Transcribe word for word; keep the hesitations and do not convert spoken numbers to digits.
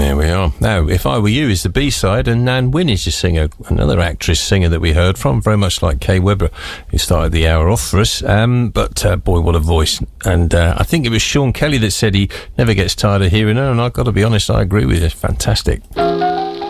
There we are. Now, If I Were You is the B-side, and Nan Wynn is your singer, another actress singer that we heard from, very much like Kay Webber, who started the hour off for us. Um, but, uh, boy, what a voice. And uh, I think it was Sean Kelly that said he never gets tired of hearing her, and I've got to be honest, I agree with you. Fantastic.